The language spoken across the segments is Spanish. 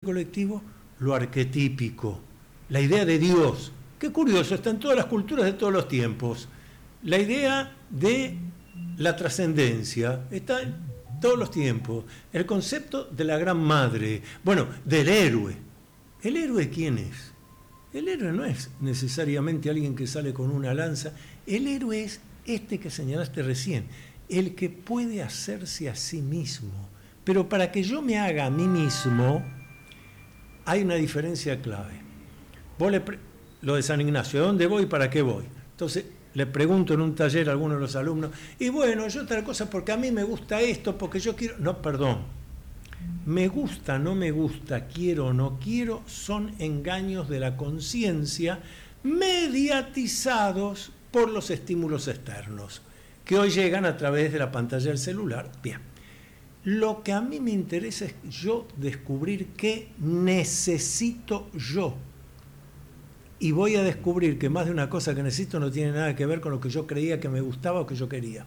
colectivo, lo arquetípico, la idea de Dios. Qué curioso, está en todas las culturas de todos los tiempos. La idea de la trascendencia está en todos los tiempos. El concepto de la gran madre, bueno, del héroe. ¿El héroe quién es? El héroe no es necesariamente alguien que sale con una lanza. El héroe es este que señalaste recién, el que puede hacerse a sí mismo. Pero para que yo me haga a mí mismo, hay una diferencia clave. Lo de San Ignacio, ¿a dónde voy y para qué voy? Entonces, le pregunto en un taller a alguno de los alumnos, y bueno, yo otra cosa, porque a mí me gusta esto, porque yo quiero... No, perdón. Me gusta, no me gusta, quiero o no quiero, son engaños de la conciencia mediatizados por los estímulos externos, que hoy llegan a través de la pantalla del celular. Bien. Lo que a mí me interesa es yo descubrir qué necesito yo. Y voy a descubrir que más de una cosa que necesito no tiene nada que ver con lo que yo creía que me gustaba o que yo quería.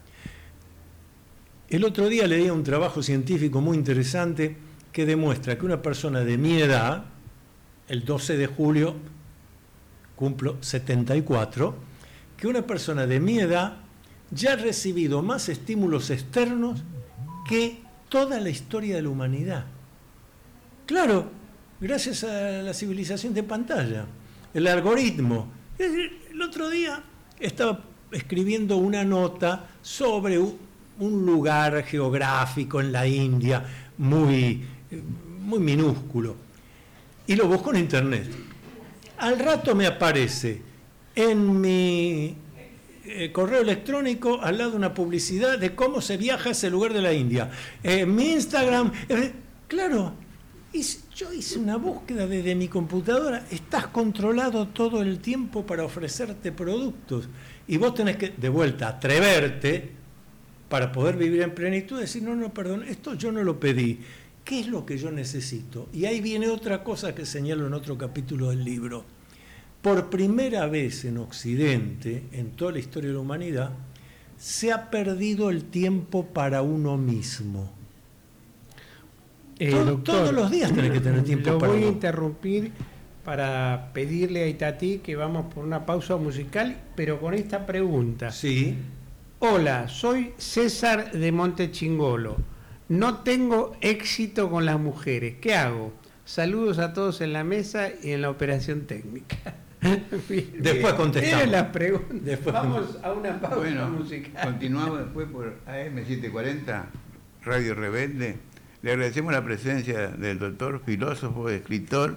El otro día leía un trabajo científico muy interesante que demuestra que una persona de mi edad, el 12 de julio cumplo 74, que una persona de mi edad ya ha recibido más estímulos externos que toda la historia de la humanidad. Claro, gracias a la civilización de pantalla. El algoritmo. El otro día estaba escribiendo una nota sobre un lugar geográfico en la India muy minúsculo y lo busco en internet. Al rato me aparece en mi correo electrónico al lado una publicidad de cómo se viaja a ese lugar de la India. Mi Instagram, claro. Yo hice una búsqueda desde mi computadora. Estás controlado todo el tiempo para ofrecerte productos. Y vos tenés que, de vuelta, atreverte para poder vivir en plenitud y decir, no, perdón, esto yo no lo pedí. ¿Qué es lo que yo necesito? Y ahí viene otra cosa que señalo en otro capítulo del libro. Por primera vez en Occidente, en toda la historia de la humanidad, se ha perdido el tiempo para uno mismo. Doctor, todos los días tenés que tener tiempo para uno. Lo voy a uno. interrumpir para pedirle a Itatí que vamos por una pausa musical, pero con esta pregunta. Sí. Hola, soy César de Montechingolo. No tengo éxito con las mujeres. ¿Qué hago? Saludos a todos en la mesa y en la operación técnica. Después contestamos. Las preguntas. Vamos a una pausa musical. Continuamos después por AM740, Radio Rebelde. Le agradecemos la presencia del doctor, filósofo, escritor,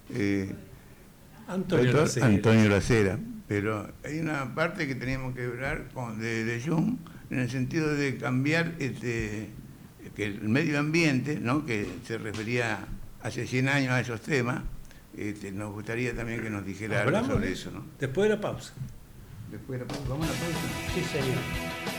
Antonio Lacera. Pero hay una parte que teníamos que hablar de Jung, en el sentido de cambiar que el medio ambiente, ¿no?, que se refería hace 100 años a esos temas. Nos gustaría también que nos dijera algo sobre eso, ¿no? Después de la pausa. Después de la pausa. ¿Vamos a la pausa? Sí, señor.